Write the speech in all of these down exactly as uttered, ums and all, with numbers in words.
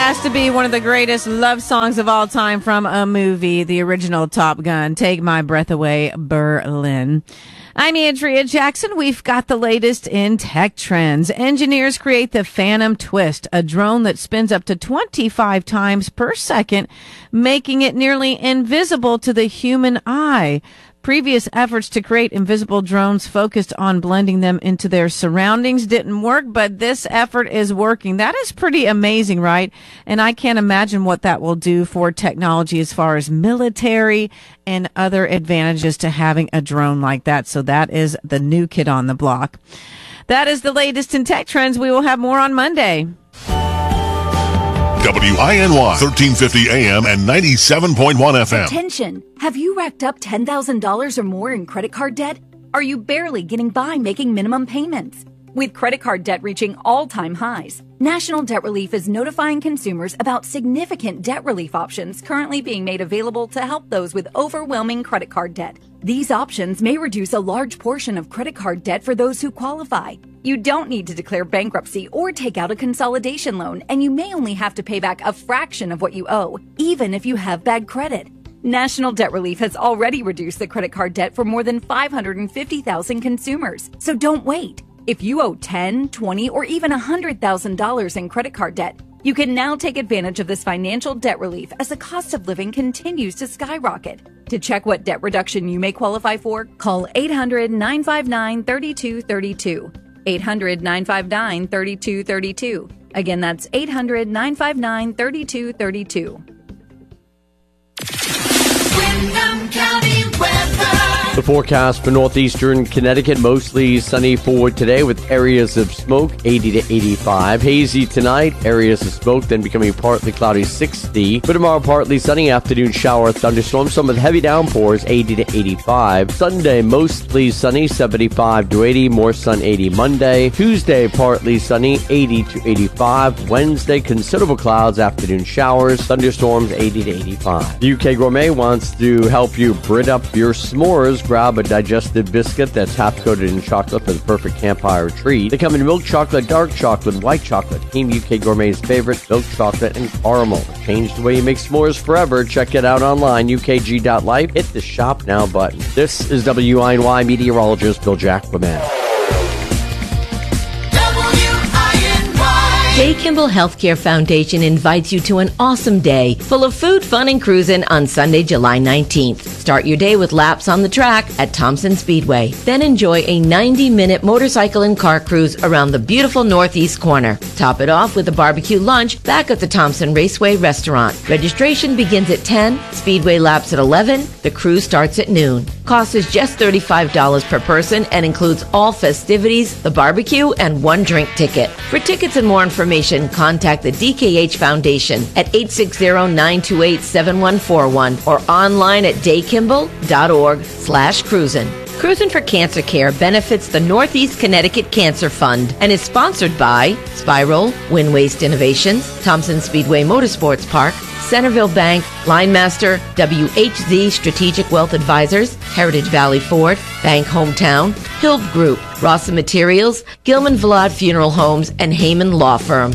has to be one of the greatest love songs of all time from a movie, the original Top Gun, Take My Breath Away, Berlin. I'm Andrea Jackson. We've got the latest in tech trends. Engineers create the Phantom Twist, a drone that spins up to twenty-five times per second, making it nearly invisible to the human eye. Previous efforts to create invisible drones focused on blending them into their surroundings didn't work, but this effort is working. That is pretty amazing, right? And I can't imagine what that will do for technology as far as military and other advantages to having a drone like that. So that is the new kid on the block. That is the latest in tech trends. We will have more on Monday. W I N Y, thirteen fifty A M and ninety-seven point one F M. Attention! Have you racked up ten thousand dollars or more in credit card debt? Are you barely getting by making minimum payments? With credit card debt reaching all-time highs, National Debt Relief is notifying consumers about significant debt relief options currently being made available to help those with overwhelming credit card debt. These options may reduce a large portion of credit card debt for those who qualify. You don't need to declare bankruptcy or take out a consolidation loan, and you may only have to pay back a fraction of what you owe, even if you have bad credit. National Debt Relief has already reduced the credit card debt for more than five hundred fifty thousand consumers, so don't wait. If you owe ten thousand dollars, twenty thousand dollars, or even one hundred thousand dollars in credit card debt, you can now take advantage of this financial debt relief as the cost of living continues to skyrocket. To check what debt reduction you may qualify for, call eight hundred, nine five nine, three two three two. eight hundred, nine five nine, three two three two. Again, that's eight hundred, nine five nine, three two three two. Windham County weather. The forecast for northeastern Connecticut, mostly sunny for today with areas of smoke, eighty to eighty-five. Hazy tonight, areas of smoke, then becoming partly cloudy, sixty. For tomorrow, partly sunny, afternoon shower, thunderstorms, some with heavy downpours, eighty to eighty-five. Sunday, mostly sunny, seventy-five to eighty, more sun, eighty Monday. Tuesday, partly sunny, eighty to eighty-five. Wednesday, considerable clouds, afternoon showers, thunderstorms, eighty to eighty-five. The U K Gourmet wants to help you Brit up your s'mores. Grab a digestive biscuit that's half-coated in chocolate for the perfect campfire treat. They come in milk chocolate, dark chocolate, white chocolate. Team U K Gourmet's favorite, milk chocolate and caramel. Change the way you make s'mores forever. Check it out online, U K G dot life. Hit the Shop Now button. This is W I N Y meteorologist Bill Jackman. Day Kimball Healthcare Foundation invites you to an awesome day full of food, fun, and cruising on Sunday, July nineteenth. Start your day with laps on the track at Thompson Speedway. Then enjoy a ninety-minute motorcycle and car cruise around the beautiful northeast corner. Top it off with a barbecue lunch back at the Thompson Raceway Restaurant. Registration begins at ten, Speedway laps at eleven, the cruise starts at noon. Cost is just thirty-five dollars per person and includes all festivities, the barbecue, and one drink ticket. For tickets and more information, contact the D K H Foundation at eight six zero, nine two eight, seven one four one or online at daykimball.org slash cruisin'. Cruisin' for Cancer Care benefits the Northeast Connecticut Cancer Fund and is sponsored by Spiral, Wind Waste Innovations, Thompson Speedway Motorsports Park, Centerville Bank, Linemaster, W H Z Strategic Wealth Advisors, Heritage Valley Ford, Bank Hometown, Hild Group, Rawson Materials, Gilman Vlad Funeral Homes, and Heyman Law Firm.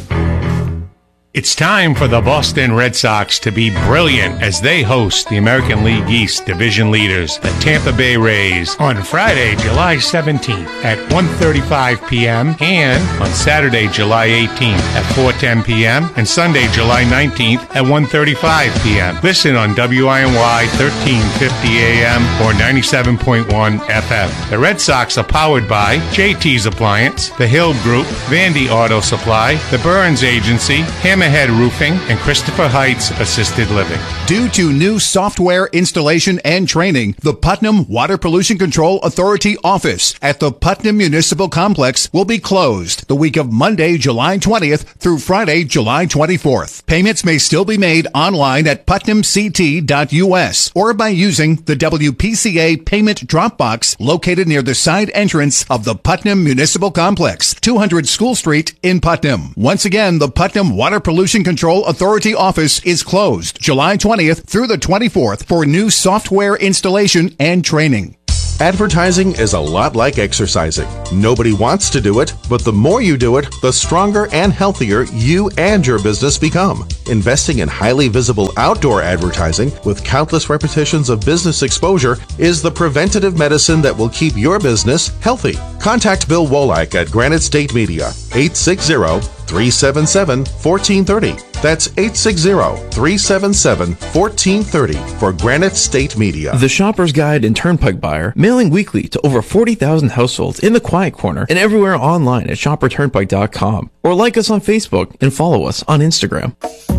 It's time for the Boston Red Sox to be brilliant as they host the American League East division leaders, the Tampa Bay Rays, on Friday, July seventeenth at one thirty-five p.m. and on Saturday, July eighteenth at four ten p.m. and Sunday, July nineteenth at one thirty-five p.m. Listen on W I N Y thirteen fifty A M or ninety-seven point one F M. The Red Sox are powered by J T's Appliance, the Hill Group, Vandy Auto Supply, the Burns Agency, Hammerhead Roofing, and Christopher Heights Assisted Living. Due to new software installation and training, the Putnam Water Pollution Control Authority office at the Putnam Municipal Complex will be closed the week of Monday, July twentieth through Friday, July twenty-fourth. Payments may still be made online at putnam c t dot u s or by using the W P C A payment drop box located near the side entrance of the Putnam Municipal Complex, two hundred School Street in Putnam. Once again, the Putnam Water Pollution Control Authority office is closed July twentieth through the twenty-fourth for new software installation and training. Advertising is a lot like exercising. Nobody wants to do it, but the more you do it, the stronger and healthier you and your business become. Investing in highly visible outdoor advertising with countless repetitions of business exposure is the preventative medicine that will keep your business healthy. Contact Bill Wolak at Granite State Media, eight six zero, three seven seven, one four three zero. That's eight six zero, three seven seven, one four three zero for Granite State Media. The Shopper's Guide and Turnpike Buyer, mailing weekly to over forty thousand households in the Quiet Corner and everywhere online at shopper turnpike dot com. Or like us on Facebook and follow us on Instagram.